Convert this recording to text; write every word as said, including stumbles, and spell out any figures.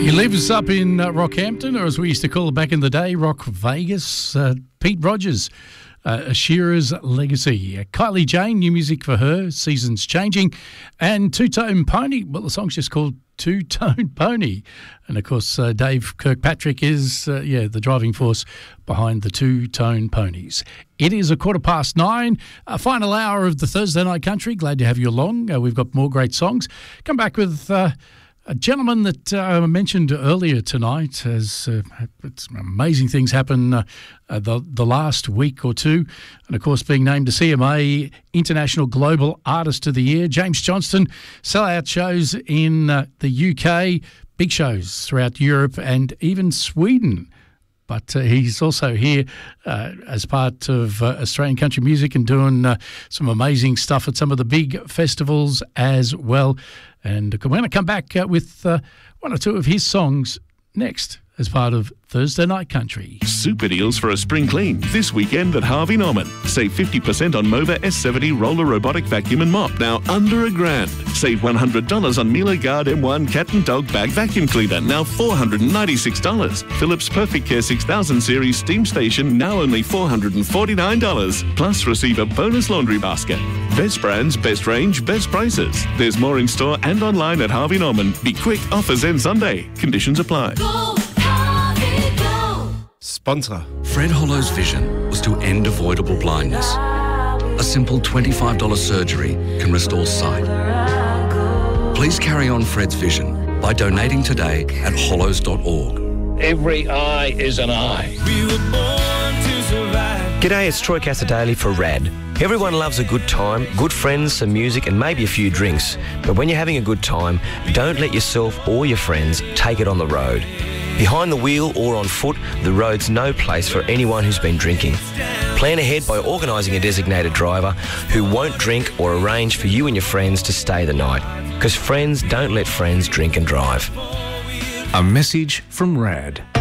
He lives up in uh, Rockhampton, or as we used to call it back in the day, Rock Vegas. Uh, Pete Rogers, uh, Shearer's Legacy. Uh, Kylie Jane, new music for her, Seasons Changing. And Two Tone Pony, well, the song's just called Two Tone Pony. And, of course, uh, Dave Kirkpatrick is, uh, yeah, the driving force behind the Two Tone Ponies. It is a quarter past nine, a final hour of the Thursday Night Country. Glad to have you along. Uh, we've got more great songs. Come back with... Uh, A gentleman that uh, I mentioned earlier tonight has uh, some amazing things happen uh, uh, the, the last week or two. And, of course, being named the C M A International Global Artist of the Year. James Johnston, sellout shows in uh, the U K, big shows throughout Europe and even Sweden. But uh, he's also here uh, as part of uh, Australian country music and doing uh, some amazing stuff at some of the big festivals as well. And we're going to come back uh, with uh, one or two of his songs next as part of Thursday Night Country. Super deals for a spring clean this weekend at Harvey Norman. Save fifty percent on Mova S seventy roller robotic vacuum and mop, now under a grand. Save one hundred dollars on Miele Guard M one cat and dog bag vacuum cleaner, now four hundred ninety-six dollars. Philips Perfect Care six thousand series steam station, now only four hundred forty-nine dollars. Plus receive a bonus laundry basket. Best brands, best range, best prices. There's more in store and online at Harvey Norman. Be quick, offers end Sunday. Conditions apply. Go. Sponsor. Fred Hollow's vision was to end avoidable blindness. A simple twenty-five dollars surgery can restore sight. Please carry on Fred's vision by donating today at hollows dot org. Every eye is an eye. We were born to survive. G'day, it's Troy Casadali for RAD. Everyone loves a good time, good friends, some music and maybe a few drinks. But when you're having a good time, don't let yourself or your friends take it on the road. Behind the wheel or on foot, the road's no place for anyone who's been drinking. Plan ahead by organising a designated driver who won't drink or arrange for you and your friends to stay the night. Because friends don't let friends drink and drive. A message from RAD.